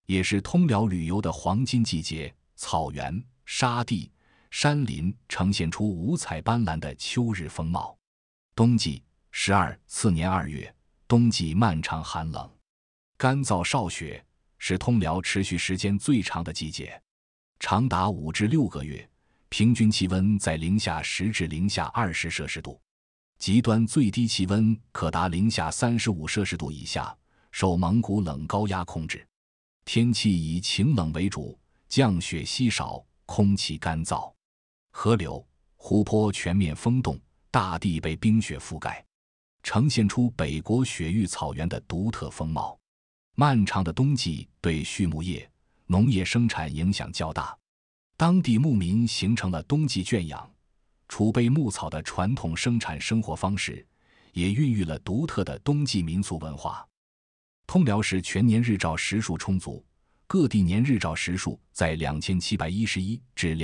也是通辽旅游的黄金季节。草原、沙地、山林呈现出五彩斑斓的秋日风貌。冬季次年2月，冬季漫长寒冷，干燥少雪，是通辽持续时间最长的季节，长达5至6个月，平均气温在零下10至零下20摄氏度，极端最低气温可达零下35摄氏度以下，受蒙古冷高压控制。天气以晴冷为主，降雪稀少，空气干燥，河流、湖泊全面封冻，大地被冰雪覆盖，呈现出北国雪域草原的独特风貌。漫长的冬季对畜牧业、农业生产影响较大，当地牧民形成了冬季圈养、储备牧草的传统生产生活方式，也孕育了独特的冬季民俗文化。通辽市全年日照时数充足，各地年日照时数在2711至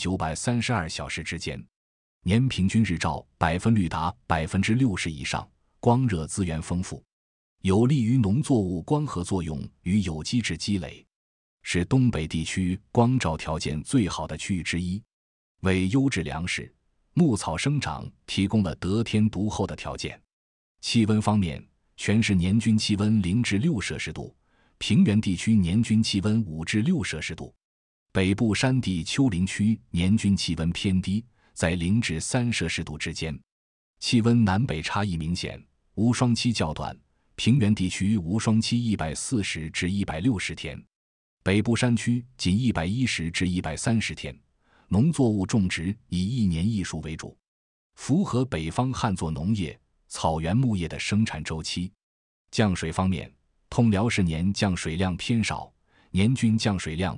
2932小时之间，年平均日照率达60%以上，光热资源丰富，有利于农作物光合作用与有机质积累，是东北地区光照条件最好的区域之一，为优质粮食、牧草生长提供了得天独厚的条件。气温方面，全市年均气温0至6摄氏度，平原地区年均气温5至6摄氏度，北部山地丘陵区年均气温偏低，在0至3摄氏度之间，气温南北差异明显，无霜期较短，平原地区无霜期140至160天，北部山区仅110至130天，农作物种植以1年1熟为主，符合北方旱作农业、草原牧业的生产周期。降水方面，通辽市年降水量偏少，年均降水量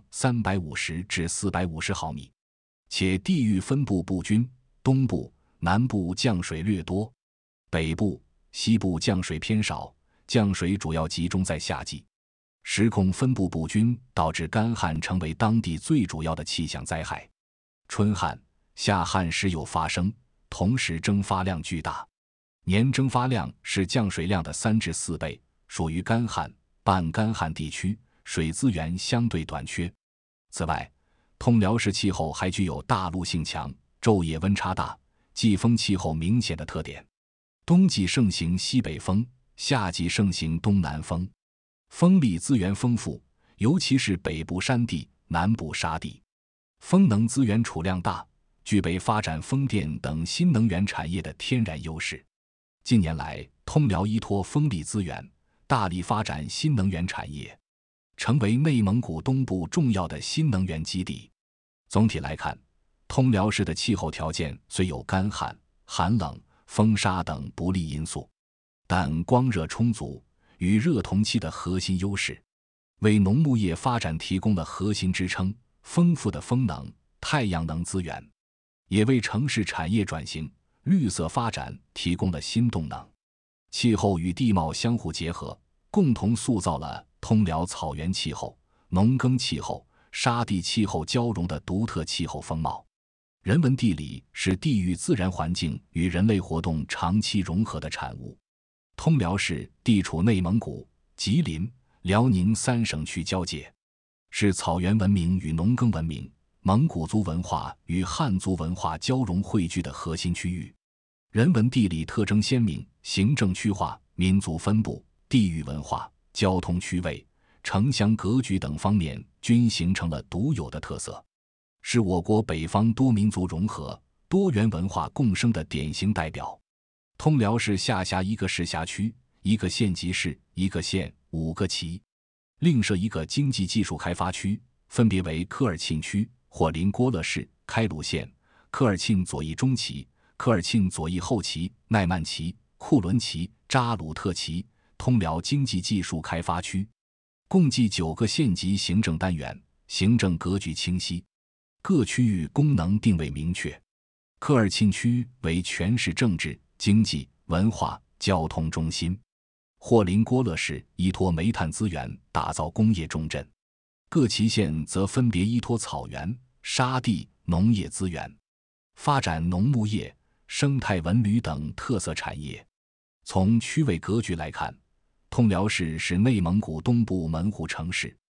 350至450毫米，且地域分布不均，东部、南部降水略多，北部、西部降水偏少，降水主要集中在夏季。时空分布不均，导致干旱成为当地最主要的气象灾害。春旱、夏旱时有发生，同时蒸发量巨大，年蒸发量是降水量的3至4倍，属于干旱、半干旱地区，水资源相对短缺。此外，通辽市气候还具有大陆性强、昼夜温差大、季风气候明显的特点。冬季盛行西北风，夏季盛行东南风，风力资源丰富，尤其是北部山地、南部沙地，风能资源储量大，具备发展风电等新能源产业的天然优势。近年来，通辽依托风力资源，大力发展新能源产业，成为内蒙古东部重要的新能源基地。总体来看，通辽市的气候条件虽有干旱、寒冷、风沙等不利因素，但光热充足，与热同期的核心优势，为农牧业发展提供了核心支撑。丰富的风能、太阳能资源，也为城市产业转型、绿色发展提供了新动能。气候与地貌相互结合，共同塑造了通辽草原气候、农耕气候、沙地气候交融的独特气候风貌。人文地理是地域自然环境与人类活动长期融合的产物。通辽市地处内蒙古、吉林、辽宁3省区交界，是草原文明与农耕文明、蒙古族文化与汉族文化交融汇聚的核心区域。人文地理特征鲜明，行政区划、民族分布、地域文化、交通区位、城乡格局等方面均形成了独有的特色，是我国北方多民族融合、多元文化共生的典型代表。通辽市下辖1个市辖区、1个县级市、1个县、5个旗，另设1个经济技术开发区，分别为科尔沁区、霍林郭勒市、开鲁县、科尔沁左翼中旗、科尔沁左翼后旗、奈曼旗、库伦旗、扎鲁特旗、通辽经济技术开发区，共计9个县级行政单元，行政格局清晰，各区域功能定位明确。科尔沁区为全市政治、经济、文化、交通中心。霍林郭勒市依托煤炭资源打造工业重镇，各旗县则分别依托草原、沙地、农业资源，发展农牧业、生态文旅等特色产业。从区位格局来看，通辽市是内蒙古东部门户城市，